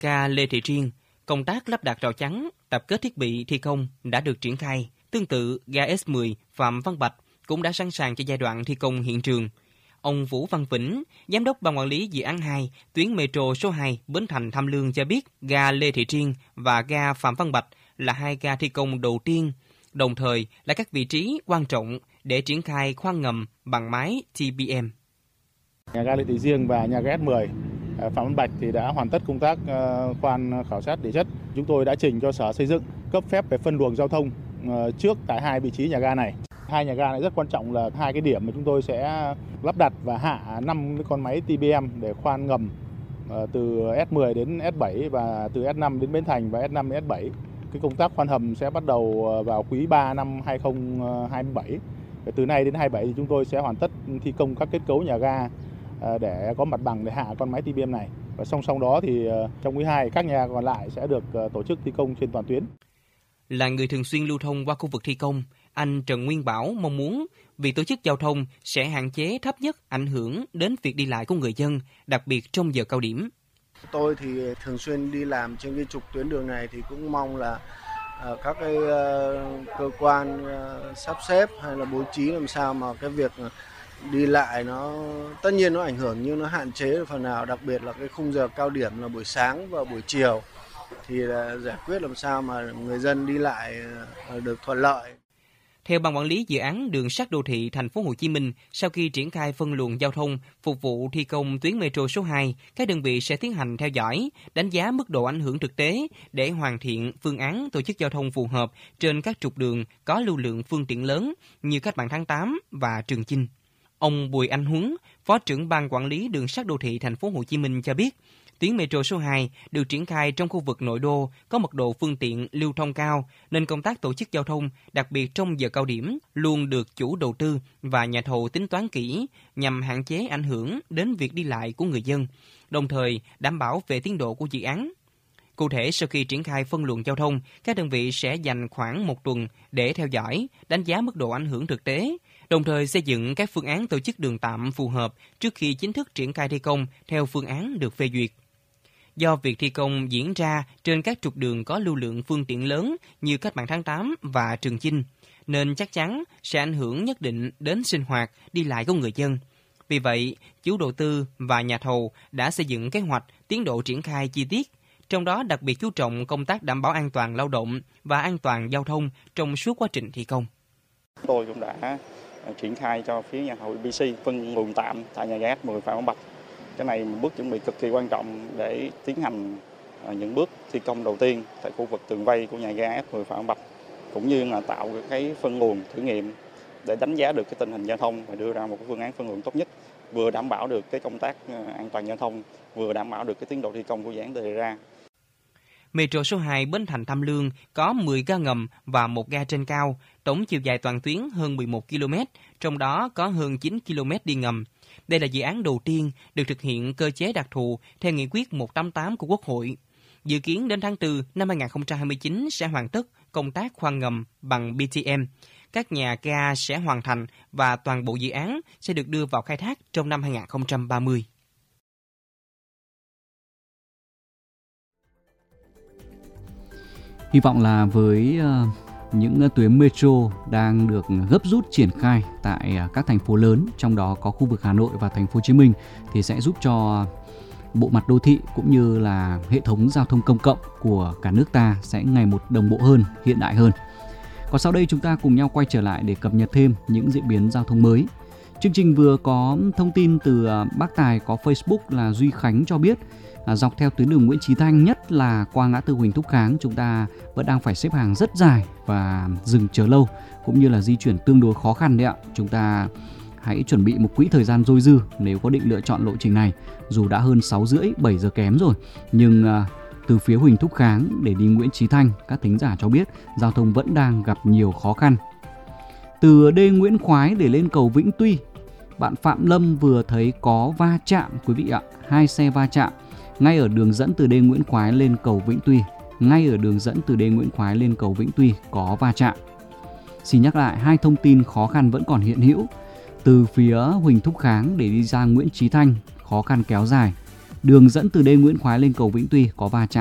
Ga Lê Thị Riêng, công tác lắp đặt rào chắn, tập kết thiết bị thi công đã được triển khai. Tương tự, ga S10 Phạm Văn Bạch cũng đã sẵn sàng cho giai đoạn thi công hiện trường. Ông Vũ Văn Vĩnh, Giám đốc Ban Quản lý Dự án 2, tuyến metro số 2 Bến Thành Tham Lương cho biết ga Lê Thị Riêng và ga Phạm Văn Bạch là hai ga thi công đầu tiên, đồng thời là các vị trí quan trọng để triển khai khoan ngầm bằng máy TBM. Nhà ga Lê Thị Riêng và nhà ga S10 Phạm Văn Bạch thì đã hoàn tất công tác khoan khảo sát địa chất. Chúng tôi đã trình cho Sở Xây dựng cấp phép về phân luồng giao thông trước tại hai vị trí nhà ga này. Hai nhà ga này rất quan trọng là hai cái điểm mà chúng tôi sẽ lắp đặt và hạ 5 cái con máy TBM để khoan ngầm từ S10 đến S7 và từ S5 đến Bến Thành và S5 đến S7. Cái công tác khoan hầm sẽ bắt đầu vào quý 3 năm 2027. Từ nay đến 27 thì chúng tôi sẽ hoàn tất thi công các kết cấu nhà ga để có mặt bằng để hạ con máy TBM này. Và song song đó thì trong quý 2 các nhà còn lại sẽ được tổ chức thi công trên toàn tuyến. Là người thường xuyên lưu thông qua khu vực thi công, anh Trần Nguyên Bảo mong muốn việc tổ chức giao thông sẽ hạn chế thấp nhất ảnh hưởng đến việc đi lại của người dân, đặc biệt trong giờ cao điểm. Tôi thì thường xuyên đi làm trên cái trục tuyến đường này thì cũng mong là các cái cơ quan sắp xếp hay là bố trí làm sao mà cái việc đi lại nó tất nhiên nó ảnh hưởng nhưng nó hạn chế được phần nào, đặc biệt là cái khung giờ cao điểm là buổi sáng và buổi chiều thì là giải quyết làm sao mà người dân đi lại được thuận lợi. Theo Ban Quản lý Dự án Đường sắt Đô thị Thành phố Hồ Chí Minh, sau khi triển khai phân luồng giao thông phục vụ thi công tuyến metro số 2, các đơn vị sẽ tiến hành theo dõi, đánh giá mức độ ảnh hưởng thực tế để hoàn thiện phương án tổ chức giao thông phù hợp trên các trục đường có lưu lượng phương tiện lớn như Cách mạng Tháng 8 và Trường Chinh. Ông Bùi Anh Huấn, Phó trưởng Ban Quản lý Đường sắt Đô thị Thành phố Hồ Chí Minh cho biết, tuyến metro số 2 được triển khai trong khu vực nội đô có mật độ phương tiện lưu thông cao, nên công tác tổ chức giao thông, đặc biệt trong giờ cao điểm, luôn được chủ đầu tư và nhà thầu tính toán kỹ nhằm hạn chế ảnh hưởng đến việc đi lại của người dân, đồng thời đảm bảo về tiến độ của dự án. Cụ thể, sau khi triển khai phân luồng giao thông, các đơn vị sẽ dành khoảng 1 tuần để theo dõi, đánh giá mức độ ảnh hưởng thực tế, đồng thời xây dựng các phương án tổ chức đường tạm phù hợp trước khi chính thức triển khai thi công theo phương án được phê duyệt. Do việc thi công diễn ra trên các trục đường có lưu lượng phương tiện lớn như Cách mạng Tháng 8 và Trường Chinh, nên chắc chắn sẽ ảnh hưởng nhất định đến sinh hoạt, đi lại của người dân. Vì vậy, chủ đầu tư và nhà thầu đã xây dựng kế hoạch tiến độ triển khai chi tiết, trong đó đặc biệt chú trọng công tác đảm bảo an toàn lao động và an toàn giao thông trong suốt quá trình thi công. Tôi cũng đã triển khai cho phía nhà thầu EPC phân luồng tạm tại nhà ga S10 Phạm Văn Bạch. Cái này một bước chuẩn bị cực kỳ quan trọng để tiến hành những bước thi công đầu tiên tại khu vực tường vây của nhà ga S10 Phạm Văn Bạch, cũng như là tạo cái phân luồng thử nghiệm để đánh giá được cái tình hình giao thông và đưa ra một cái phương án phân luồng tốt nhất, vừa đảm bảo được cái công tác an toàn giao thông, vừa đảm bảo được cái tiến độ thi công của dự án đề ra. Metro số 2 Bến Thành Tham Lương có 10 ga ngầm và 1 ga trên cao, tổng chiều dài toàn tuyến hơn 11 km, trong đó có hơn 9 km đi ngầm. Đây là dự án đầu tiên được thực hiện cơ chế đặc thù theo nghị quyết 188 của Quốc hội. Dự kiến đến tháng 4 năm 2029 sẽ hoàn tất công tác khoan ngầm bằng BTM. Các nhà ga sẽ hoàn thành và toàn bộ dự án sẽ được đưa vào khai thác trong năm 2030. Hy vọng là với những tuyến metro đang được gấp rút triển khai tại các thành phố lớn, trong đó có khu vực Hà Nội và thành phố Hồ Chí Minh, thì sẽ giúp cho bộ mặt đô thị cũng như là hệ thống giao thông công cộng của cả nước ta sẽ ngày một đồng bộ hơn, hiện đại hơn. Còn sau đây chúng ta cùng nhau quay trở lại để cập nhật thêm những diễn biến giao thông mới. Chương trình vừa có thông tin từ bác Tài có Facebook là Duy Khánh cho biết dọc theo tuyến đường Nguyễn Chí Thanh, nhất là qua ngã tư Huỳnh Thúc Kháng, chúng ta vẫn đang phải xếp hàng rất dài và dừng chờ lâu, cũng như là di chuyển tương đối khó khăn đấy ạ. Chúng ta hãy chuẩn bị một quỹ thời gian dôi dư nếu có định lựa chọn lộ trình này. Dù đã hơn 6:30, 7 giờ kém rồi, nhưng từ phía Huỳnh Thúc Kháng để đi Nguyễn Chí Thanh, các thính giả cho biết giao thông vẫn đang gặp nhiều khó khăn. Từ đê Nguyễn Khoái để lên cầu Vĩnh Tuy, bạn Phạm Lâm vừa thấy có va chạm quý vị ạ, 2 xe va chạm ngay ở đường dẫn từ đê Nguyễn Khoái lên cầu Vĩnh Tuy. Ngay ở đường dẫn từ đê Nguyễn Khoái lên cầu Vĩnh Tuy có va chạm. Xin nhắc lại, 2 thông tin khó khăn vẫn còn hiện hữu. Từ phía Huỳnh Thúc Kháng để đi ra Nguyễn Chí Thanh, khó khăn kéo dài. đường dẫn từ đê Nguyễn Khoái lên cầu Vĩnh Tuy có va chạm